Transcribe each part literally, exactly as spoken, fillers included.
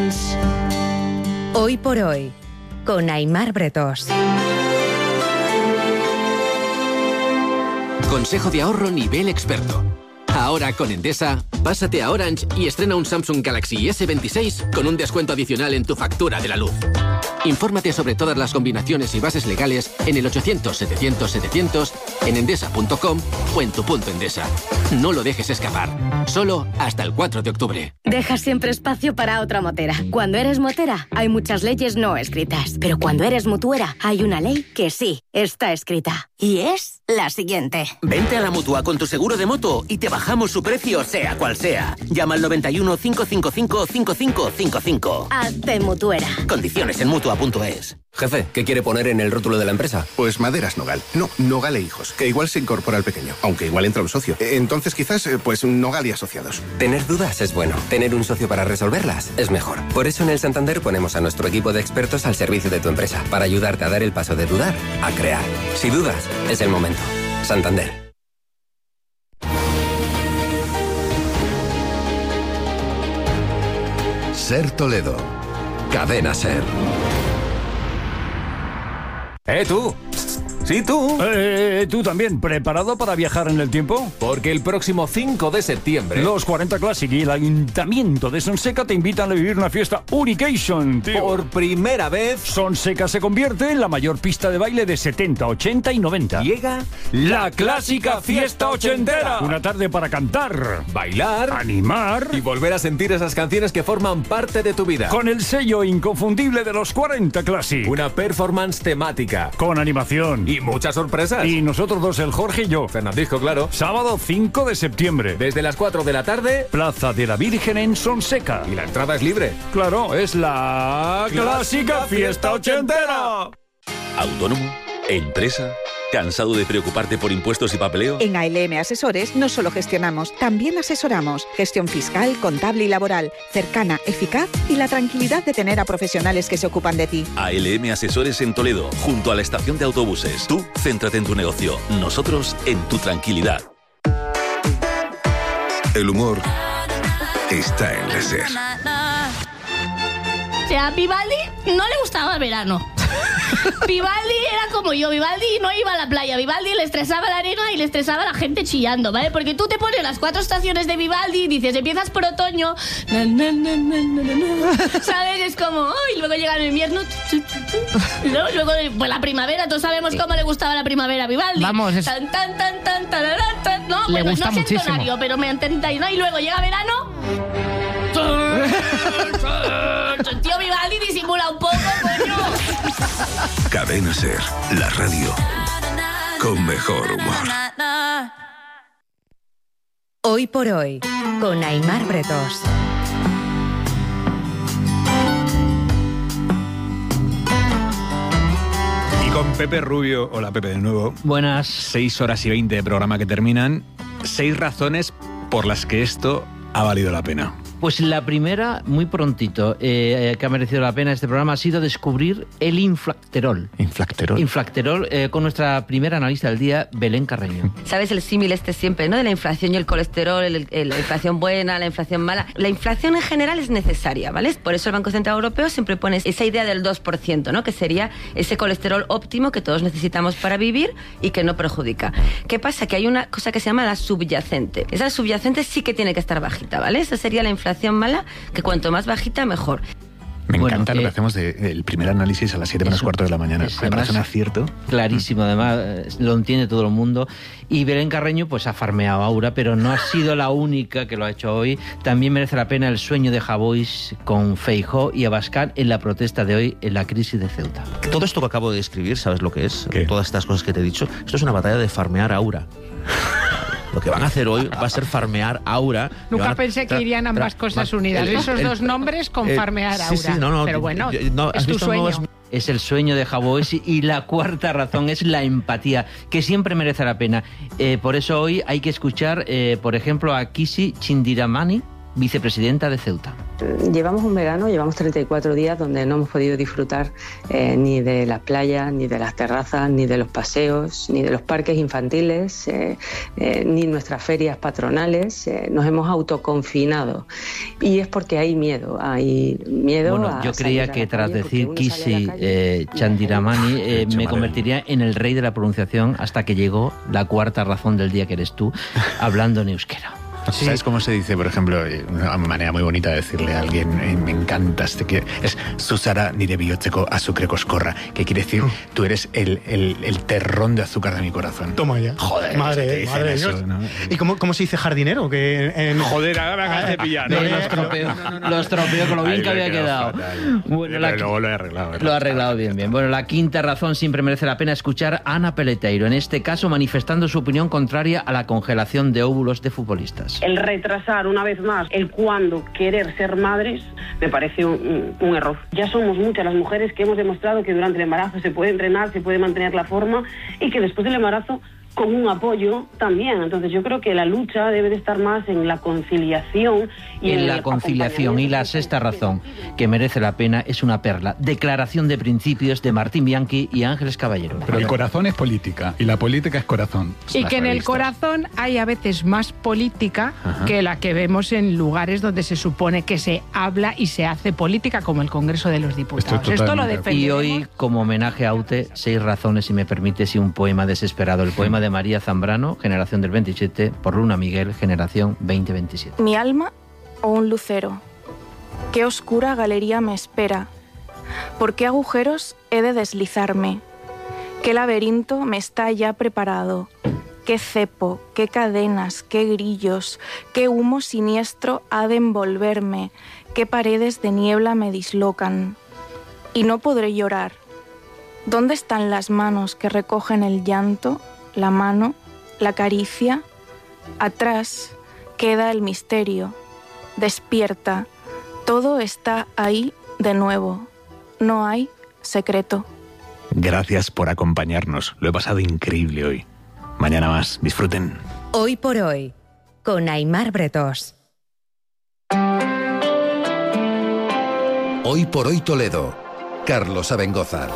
Orange. Hoy por hoy, con Aimar Bretós. Consejo de ahorro nivel experto. Ahora con Endesa, pásate a Orange y estrena un Samsung Galaxy ese veintiséis con un descuento adicional en tu factura de la luz. Infórmate sobre todas las combinaciones y bases legales en el ochocientos setecientos setecientos, en endesa punto com o en tu punto Endesa. No lo dejes escapar. Solo hasta el cuatro de octubre. Deja siempre espacio para otra motera. Cuando eres motera, hay muchas leyes no escritas. Pero cuando eres mutuera, hay una ley que sí está escrita. Y es la siguiente. Vente a la Mutua con tu seguro de moto y te bajamos su precio, sea cual sea. Llama al noventa y uno, cinco cinco cinco, cinco cinco cinco cinco. Hazte mutuera. Condiciones en mutua punto es. Jefe, ¿qué quiere poner en el rótulo de la empresa? Pues Maderas Nogal. No, Nogal e Hijos, que igual se incorpora al pequeño, aunque igual entra un socio. Entonces quizás, pues Nogal y Asociados. Tener dudas es bueno. Tener un socio para resolverlas es mejor. Por eso en el Santander ponemos a nuestro equipo de expertos al servicio de tu empresa, para ayudarte a dar el paso de dudar a crear. Si dudas, es el momento. Santander. Ser Toledo. Cadena Ser. ¡Eh, tú! ¡Sí, tú! Eh, ¿Tú también preparado para viajar en el tiempo? Porque el próximo cinco de septiembre... Los cuarenta Classic y el Ayuntamiento de Sonseca te invitan a vivir una fiesta Unication, tío. Por primera vez... Sonseca se convierte en la mayor pista de baile de setenta, ochenta y noventa. Llega la clásica fiesta ochentera. Una tarde para cantar, bailar, animar y volver a sentir esas canciones que forman parte de tu vida. Con el sello inconfundible de los cuarenta Classic. Una performance temática. Con animación. Y muchas sorpresas. Y nosotros dos, el Jorge y yo. Fernandisco, claro. Sábado cinco de septiembre. Desde las cuatro de la tarde. Plaza de la Virgen en Sonseca. Y la entrada es libre. Claro, es la clásica fiesta ochentera. ¿Autónomo? ¿Empresa? ¿Cansado de preocuparte por impuestos y papeleo? En A L M Asesores no solo gestionamos, también asesoramos. Gestión fiscal, contable y laboral, cercana, eficaz y la tranquilidad de tener a profesionales que se ocupan de ti. A L M Asesores en Toledo, junto a la estación de autobuses. Tú, céntrate en tu negocio. Nosotros, en tu tranquilidad. El humor está en la Ser. O sea, a Vivaldi no le gustaba el verano. Vivaldi era como yo, Vivaldi no iba a la playa, Vivaldi le estresaba la arena y le estresaba la gente chillando, ¿vale? Porque tú te pones las cuatro estaciones de Vivaldi y dices, empiezas por otoño, na, na, na, na, na, na, ¿sabes? Es como, y luego llega el invierno, y luego, luego pues la primavera, todos sabemos cómo le gustaba la primavera a Vivaldi. Vamos, es... tan, tan, tan, tan, tan, tan, no, le bueno, gusta no sé muchísimo. el tonario, pero me entendáis, ¿no? Y luego llega verano... Tío, Vivaldi disimula un poco, coño. Cadena Ser, la radio con mejor humor. Hoy por hoy, con Aimar Bretós. Y con Pepe Rubio. Hola, Pepe, de nuevo. Buenas. Seis horas y veinte de programa que terminan. Seis razones por las que esto ha valido la pena. Pues la primera, muy prontito, eh, que ha merecido la pena este programa, ha sido descubrir el inflacterol. ¿Inflacterol? Inflacterol, eh, con nuestra primera analista del día, Belén Carreño. ¿Sabes el símil este siempre, no? De la inflación y el colesterol, el, el, la inflación buena, la inflación mala. La inflación en general es necesaria, ¿vale? Por eso el Banco Central Europeo siempre pone esa idea del dos por ciento, ¿no? Que sería ese colesterol óptimo que todos necesitamos para vivir y que no perjudica. ¿Qué pasa? Que hay una cosa que se llama la subyacente. Esa subyacente sí que tiene que estar bajita, ¿vale? Esa sería la inflación mala, que cuanto más bajita, mejor. Me bueno, encanta eh, lo que hacemos del de, primer análisis a las siete menos cuarto de la mañana. Me parece un acierto. Clarísimo, además, eh, lo entiende todo el mundo. Y Belén Carreño pues ha farmeado a Aura, pero no ha sido la única que lo ha hecho hoy. También merece la pena el sueño de Javois con Feijóo y Abascal en la protesta de hoy en la crisis de Ceuta. Todo esto que acabo de describir, ¿sabes lo que es? ¿Qué? Todas estas cosas que te he dicho. Esto es una batalla de farmear a Aura. Lo que van a hacer hoy va a ser farmear Aura. Nunca a, pensé que irían ambas cosas unidas. El, Esos el, dos nombres con el, farmear Aura. Sí, sí, no, no, pero bueno, yo, no, es tu sueño. Es... es el sueño de Javois. Y la cuarta razón es la empatía, que siempre merece la pena. Eh, por eso hoy hay que escuchar, eh, por ejemplo, a Kishi Chindiramani, vicepresidenta de Ceuta. Llevamos un verano, llevamos treinta y cuatro días donde no hemos podido disfrutar eh, ni de las playas, ni de las terrazas, ni de los paseos, ni de los parques infantiles, eh, eh, ni nuestras ferias patronales. Eh, nos hemos autoconfinado y es porque hay miedo, hay miedo Bueno, a yo creía que tras decir Kisi eh, Chandiramani eh, me convertiría en el rey de la pronunciación hasta que llegó la cuarta razón del día, que eres tú, hablando en euskera. Sí. ¿Sabes cómo se dice, por ejemplo, una manera muy bonita de decirle a alguien, eh, me encanta, este que es Susara nire bihotzeko azukre koskorra, que quiere decir, tú eres el, el, el terrón de azúcar de mi corazón. Toma ya. Joder, madre, madre de Dios. Eso, ¿no? ¿Y cómo, cómo se dice jardinero? Que en... Joder, ahora me acabas de pillar. No, lo estropeo, lo estropeo con lo bien Ahí que había quedado. Bueno, la, luego lo he arreglado. Lo ha arreglado bien, bien. Bueno, la quinta razón, siempre merece la pena escuchar a Ana Peleteiro, en este caso manifestando su opinión contraria a la congelación de óvulos de futbolistas. El retrasar una vez más el cuándo querer ser madres me parece un, un error. Ya somos muchas las mujeres que hemos demostrado que durante el embarazo se puede entrenar, se puede mantener la forma y que después del embarazo con un apoyo también. Entonces yo creo que la lucha debe de estar más en la conciliación y en, en la conciliación. Y la sexta razón que merece la pena es una perla: declaración de principios de Martín Bianchi y Ángeles Caballero. Pero el corazón es política y la política es corazón. Y que en el corazón hay a veces más política Ajá. que la que vemos en lugares donde se supone que se habla y se hace política, como el Congreso de los Diputados. Esto lo defendemos. Y hoy, como homenaje a Aute, seis razones, si me permites, y un poema desesperado. El poema de María Zambrano, generación del veintisiete, por Luna Miguel, generación veinte veintisiete. Mi alma o un lucero. Qué oscura galería me espera. ¿Por qué agujeros he de deslizarme? ¿Qué laberinto me está ya preparado? ¿Qué cepo, qué cadenas, qué grillos, qué humo siniestro ha de envolverme? ¿Qué paredes de niebla me dislocan? Y no podré llorar. ¿Dónde están las manos que recogen el llanto, la mano, la caricia? Atrás queda el misterio. Despierta. Todo está ahí de nuevo. No hay secreto. Gracias por acompañarnos. Lo he pasado increíble hoy. Mañana más. Disfruten. Hoy por hoy, con Aimar Bretós. Hoy por hoy Toledo. Carlos Abengozar.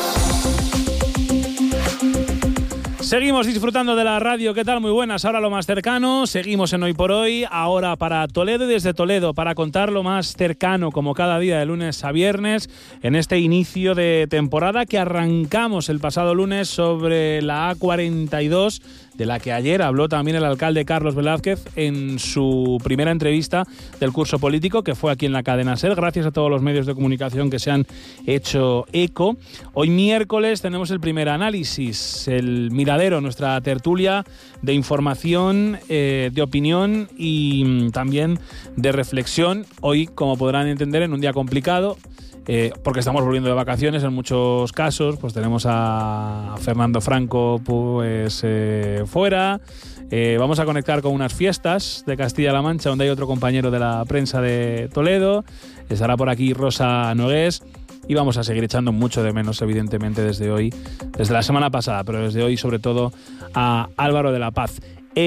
Seguimos disfrutando de la radio. ¿Qué tal? Muy buenas. Ahora lo más cercano. Seguimos en Hoy por Hoy. Ahora para Toledo y desde Toledo, para contar lo más cercano, como cada día de lunes a viernes, en este inicio de temporada que arrancamos el pasado lunes sobre la A cuarenta y dos, de la que ayer habló también el alcalde Carlos Velázquez en su primera entrevista del curso político, que fue aquí en la cadena SER. Gracias a todos los medios de comunicación que se han hecho eco. Hoy miércoles tenemos el primer análisis, el miradero, nuestra tertulia de información, eh, de opinión y también de reflexión. Hoy, como podrán entender, en un día complicado, Eh, porque estamos volviendo de vacaciones en muchos casos, pues tenemos a Fernando Franco pues eh, fuera, eh, vamos a conectar con unas fiestas de Castilla-La Mancha donde hay otro compañero de la prensa de Toledo, estará por aquí Rosa Nogués y vamos a seguir echando mucho de menos, evidentemente, desde hoy, desde la semana pasada, pero desde hoy sobre todo a Álvaro de la Paz.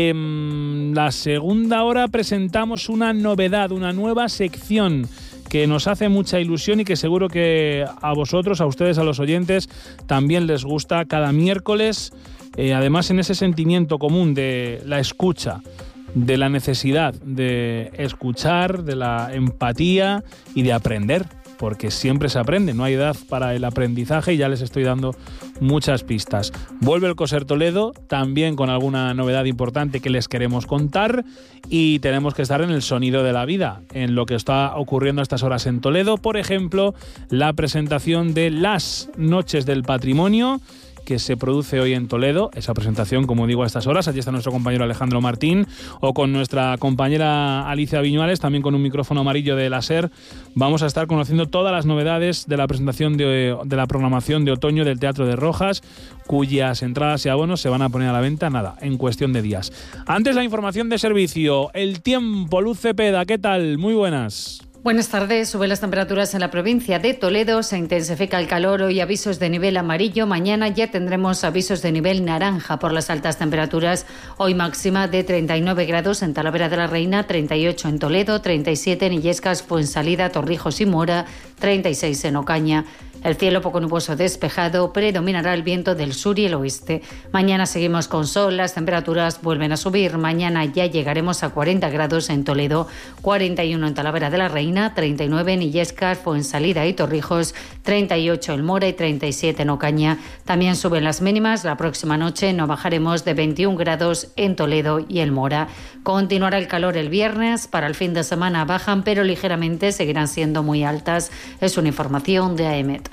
En la segunda hora presentamos una novedad, una nueva sección que nos hace mucha ilusión y que seguro que a vosotros, a ustedes, a los oyentes, también les gusta cada miércoles. Eh, además, en ese sentimiento común de la escucha, de la necesidad de escuchar, de la empatía y de aprender, porque siempre se aprende, no hay edad para el aprendizaje y ya les estoy dando muchas pistas. Vuelve el Coser Toledo, también con alguna novedad importante que les queremos contar, y tenemos que estar en el sonido de la vida, en lo que está ocurriendo a estas horas en Toledo. Por ejemplo, la presentación de las Noches del Patrimonio, que se produce hoy en Toledo, esa presentación, como digo, a estas horas. Allí está nuestro compañero Alejandro Martín, o con nuestra compañera Alicia Viñuales, también con un micrófono amarillo de la SER. Vamos a estar conociendo todas las novedades de la presentación de, de la programación de otoño del Teatro de Rojas, cuyas entradas y abonos se van a poner a la venta, nada, en cuestión de días. Antes, la información de servicio. El tiempo, Luz Cepeda, ¿qué tal? Muy buenas. Buenas tardes. Suben las temperaturas en la provincia de Toledo. Se intensifica el calor. Hoy avisos de nivel amarillo. Mañana ya tendremos avisos de nivel naranja por las altas temperaturas. Hoy máxima de treinta y nueve grados en Talavera de la Reina, treinta y ocho en Toledo, treinta y siete en Illescas, Fuensalida, Torrijos y Mora, treinta y seis en Ocaña. El cielo poco nuboso despejado, predominará el viento del sur y el oeste. Mañana seguimos con sol, las temperaturas vuelven a subir. Mañana ya llegaremos a cuarenta grados en Toledo, cuarenta y uno en Talavera de la Reina, treinta y nueve en Illescas, Fuensalida y Torrijos, treinta y ocho en Mora y treinta y siete en Ocaña. También suben las mínimas. La próxima noche no bajaremos de veintiún grados en Toledo y el Mora. Continuará el calor el viernes. Para el fin de semana bajan, pero ligeramente seguirán siendo muy altas. Es una información de A E M E T.